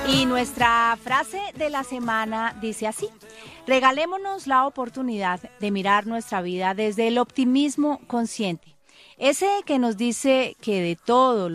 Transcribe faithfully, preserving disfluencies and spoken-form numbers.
Y nuestra frase de la semana dice así: regalémonos la oportunidad de mirar nuestra vida desde el optimismo consciente. Ese que nos dice que de todo